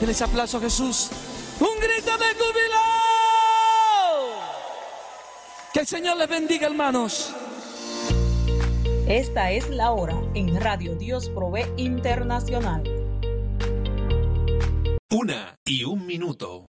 Denle ese aplauso a Jesús. Un grito de júbilo. Que el Señor les bendiga, hermanos. Esta es la hora en Radio Dios Provee Internacional. 1:01 minutos.